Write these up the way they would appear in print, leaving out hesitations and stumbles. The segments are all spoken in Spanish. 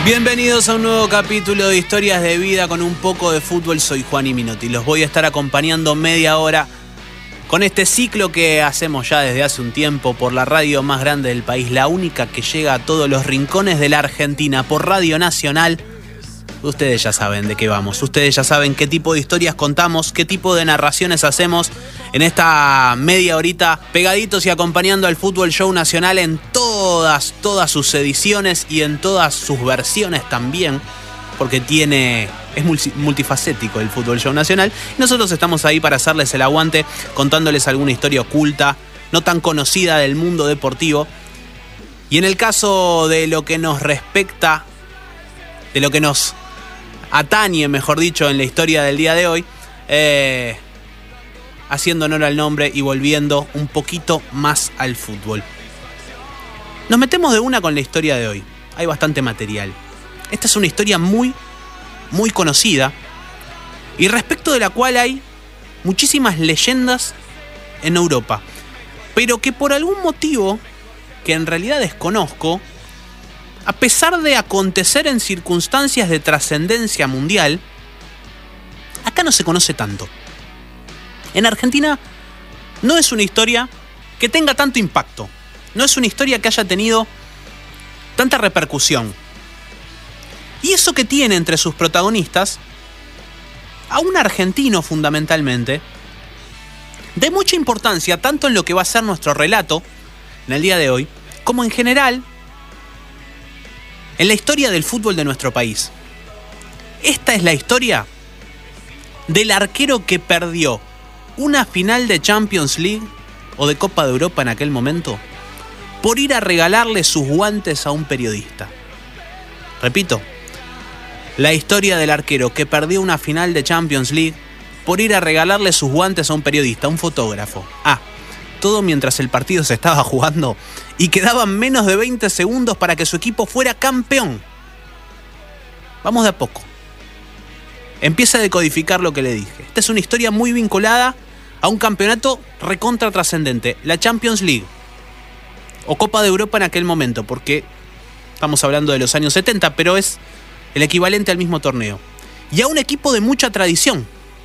Bienvenidos a un nuevo capítulo de Historias de Vida con un poco de fútbol. Soy Juan Minotti. Los voy a estar acompañando media hora con este ciclo que hacemos ya desde hace un tiempo por la radio más grande del país, la única que llega a todos los rincones de la Argentina por Radio Nacional. Ustedes ya saben de qué vamos, ustedes ya saben qué tipo de historias contamos, qué tipo de narraciones hacemos en esta media horita, pegaditos y acompañando al Fútbol Show Nacional en todas sus ediciones y en todas sus versiones también, porque es multifacético el Fútbol Show Nacional. Y nosotros estamos ahí para hacerles el aguante, contándoles alguna historia oculta, no tan conocida del mundo deportivo. Y en el caso de lo que nos respecta, de lo que nos atañe, mejor dicho, en la historia del día de hoy, haciendo honor al nombre y volviendo un poquito más al fútbol. Nos metemos de una con la historia de hoy. Hay bastante material. Esta es una historia muy conocida y respecto de la cual hay muchísimas leyendas en Europa, pero que por algún motivo que en realidad desconozco, a pesar de acontecer en circunstancias de trascendencia mundial, acá no se conoce tanto. En Argentina no es una historia que tenga tanto impacto, no es una historia que haya tenido tanta repercusión. Y eso que tiene entre sus protagonistas a un argentino fundamentalmente, de mucha importancia tanto en lo que va a ser nuestro relato en el día de hoy, como en general en la historia del fútbol de nuestro país. Esta es la historia del arquero que perdió una final de Champions League o de Copa de Europa en aquel momento por ir a regalarle sus guantes a un periodista. Repito, la historia del arquero que perdió una final de Champions League por ir a regalarle sus guantes a un periodista, a un fotógrafo. Todo mientras el partido se estaba jugando y quedaban menos de 20 segundos para que su equipo fuera campeón. Vamos de a poco. Empieza a decodificar lo que le dije. Esta es una historia muy vinculada a un campeonato recontra trascendente, la Champions League o Copa de Europa en aquel momento, porque estamos hablando de los años 70, pero es el equivalente al mismo torneo. Y a un equipo de mucha tradición,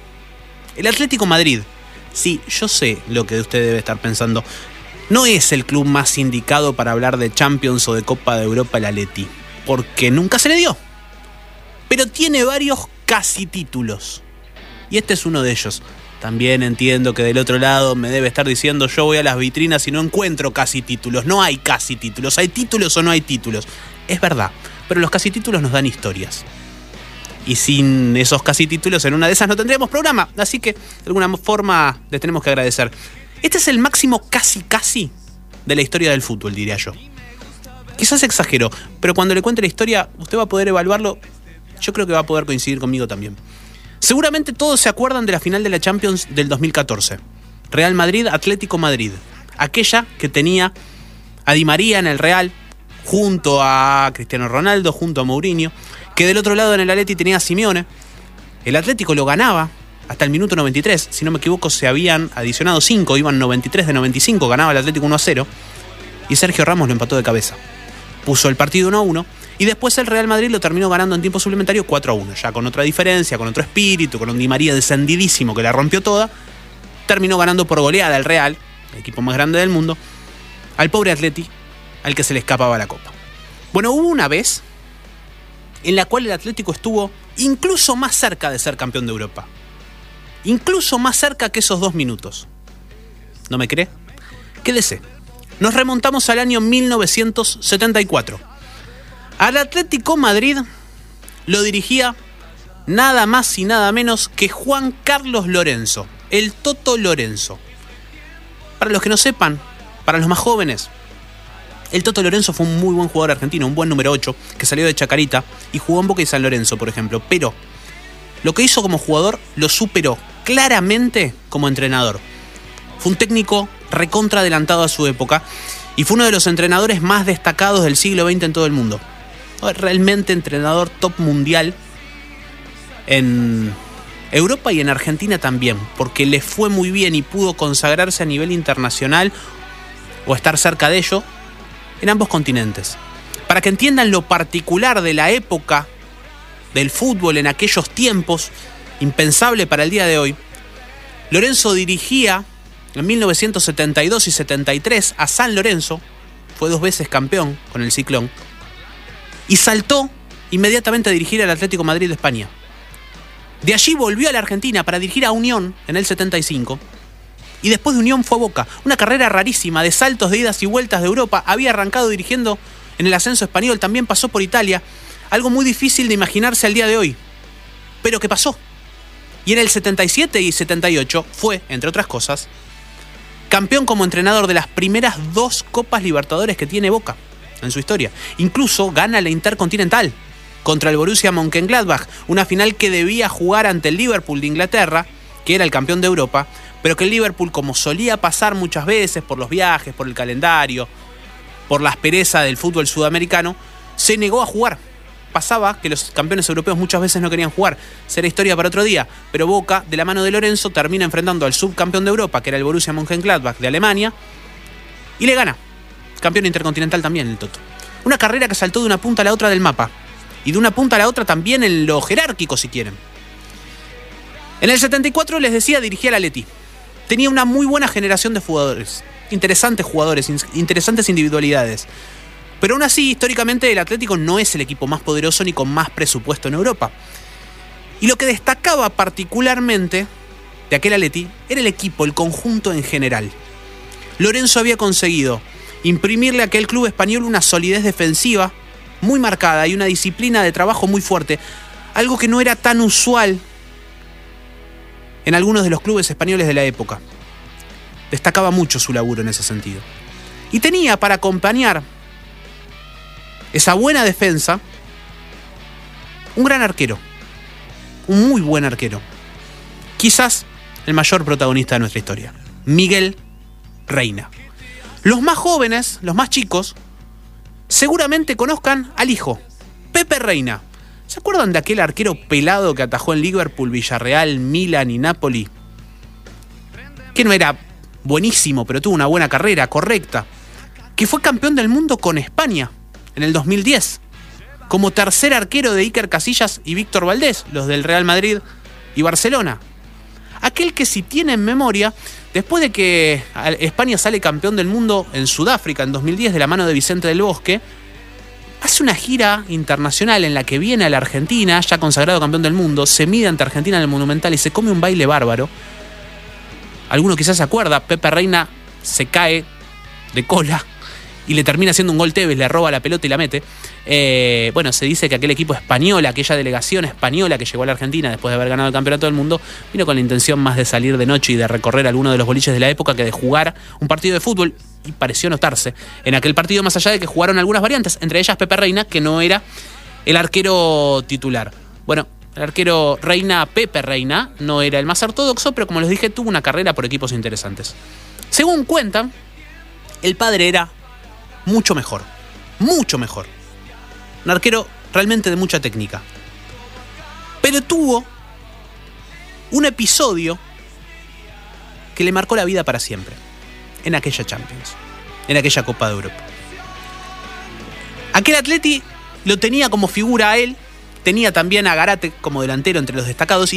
el Atlético Madrid. Sí, yo sé lo que usted debe estar pensando. No es el club más indicado para hablar de Champions o de Copa de Europa el Atleti, porque nunca se le dio. Pero tiene varios casi títulos. Y este es uno de ellos. También entiendo que del otro lado me debe estar diciendo: yo voy a las vitrinas y no encuentro casi títulos. No hay casi títulos. ¿Hay títulos o no hay títulos? Es verdad, pero los casi títulos nos dan historias. Y sin esos casi títulos, en una de esas no tendríamos programa. Así que, de alguna forma, les tenemos que agradecer. Este es el máximo casi de la historia del fútbol, diría yo. Quizás exagero, pero cuando le cuente la historia, usted va a poder evaluarlo. Yo creo que va a poder coincidir conmigo también. Seguramente todos se acuerdan de la final de la Champions del 2014. Real Madrid, Atlético Madrid. Aquella que tenía a Di María en el Real, junto a Cristiano Ronaldo, junto a Mourinho, que del otro lado en el Atleti tenía a Simeone. El Atlético lo ganaba hasta el minuto 93, si no me equivoco se habían adicionado 5, iban 93 de 95, ganaba el Atlético 1-0, y Sergio Ramos lo empató de cabeza. Puso el partido 1-1, y después el Real Madrid lo terminó ganando en tiempo suplementario 4-1, ya con otra diferencia, con otro espíritu, con un Di María descendidísimo que la rompió toda. Terminó ganando por goleada el Real, el equipo más grande del mundo, al pobre Atleti, al que se le escapaba la copa. Bueno, hubo una vez en la cual el Atlético estuvo incluso más cerca de ser campeón de Europa. Incluso más cerca que esos 2 minutos. ¿No me cree? Quédese. Nos remontamos al año 1974. Al Atlético Madrid lo dirigía nada más y nada menos que Juan Carlos Lorenzo, el Toto Lorenzo. Para los que no sepan, para los más jóvenes, el Toto Lorenzo fue un muy buen jugador argentino, un buen número 8, que salió de Chacarita y jugó en Boca y San Lorenzo, por ejemplo. Pero lo que hizo como jugador lo superó claramente como entrenador. Fue un técnico recontra adelantado a su época y fue uno de los entrenadores más destacados del siglo XX en todo el mundo. Realmente entrenador top mundial en Europa y en Argentina también, porque le fue muy bien y pudo consagrarse a nivel internacional o estar cerca de ello en ambos continentes. Para que entiendan lo particular de la época del fútbol en aquellos tiempos, impensable para el día de hoy, Lorenzo dirigía en 1972 y 73 a San Lorenzo, fue 2 veces campeón con el Ciclón, y saltó inmediatamente a dirigir al Atlético de Madrid de España. De allí volvió a la Argentina para dirigir a Unión en el 75, y después de Unión fue a Boca. Una carrera rarísima de saltos de idas y vueltas de Europa. Había arrancado dirigiendo en el ascenso español, también pasó por Italia, algo muy difícil de imaginarse al día de hoy, pero que pasó. Y en el 77 y 78 fue, entre otras cosas, campeón como entrenador de las primeras 2 Copas Libertadores que tiene Boca en su historia. Incluso gana la Intercontinental contra el Borussia Mönchengladbach, una final que debía jugar ante el Liverpool de Inglaterra, que era el campeón de Europa, pero que el Liverpool, como solía pasar muchas veces por los viajes, por el calendario, por la aspereza del fútbol sudamericano, se negó a jugar. Pasaba que los campeones europeos muchas veces no querían jugar. Será historia para otro día. Pero Boca, de la mano de Lorenzo, termina enfrentando al subcampeón de Europa, que era el Borussia Mönchengladbach de Alemania, y le gana. Campeón intercontinental también el Toto. Una carrera que saltó de una punta a la otra del mapa. Y de una punta a la otra también en lo jerárquico, si quieren. En el 74, les decía, dirigía al Atleti. Tenía una muy buena generación de jugadores. Interesantes individualidades. Pero aún así, históricamente, el Atlético no es el equipo más poderoso ni con más presupuesto en Europa. Y lo que destacaba particularmente de aquel Atleti era el equipo, el conjunto en general. Lorenzo había conseguido imprimirle a aquel club español una solidez defensiva muy marcada y una disciplina de trabajo muy fuerte, algo que no era tan usual en algunos de los clubes españoles de la época. Destacaba mucho su laburo en ese sentido. Y tenía para acompañar esa buena defensa un gran arquero, un muy buen arquero, quizás el mayor protagonista de nuestra historia, Miguel Reina. Los más jóvenes, los más chicos, seguramente conozcan al hijo, Pepe Reina. ¿Se acuerdan de aquel arquero pelado que atajó en Liverpool, Villarreal, Milan y Napoli? Que no era buenísimo, pero tuvo una buena carrera, correcta. Que fue campeón del mundo con España en el 2010, como tercer arquero de Iker Casillas y Víctor Valdés, los del Real Madrid y Barcelona. Aquel que, si tienen memoria, después de que España sale campeón del mundo en Sudáfrica en 2010 de la mano de Vicente del Bosque, hace una gira internacional en la que viene a la Argentina, ya consagrado campeón del mundo, se mide ante Argentina en el Monumental y se come un baile bárbaro. Alguno quizás se acuerda, Pepe Reina se cae de cola y le termina haciendo un gol Tevez, le roba la pelota y la mete. Bueno, se dice que aquel equipo español, aquella delegación española que llegó a la Argentina después de haber ganado el campeonato del mundo, vino con la intención más de salir de noche y de recorrer alguno de los boliches de la época que de jugar un partido de fútbol, y pareció notarse en aquel partido, más allá de que jugaron algunas variantes, entre ellas Pepe Reina, que no era el arquero titular. Bueno, el arquero Reina, Pepe Reina, no era el más ortodoxo, pero como les dije, tuvo una carrera por equipos interesantes. Según cuentan, el padre era mucho mejor. Un arquero realmente de mucha técnica. Pero tuvo un episodio que le marcó la vida para siempre. En aquella Champions. En aquella Copa de Europa. Aquel Atleti lo tenía como figura a él. Tenía también a Garate como delantero entre los destacados.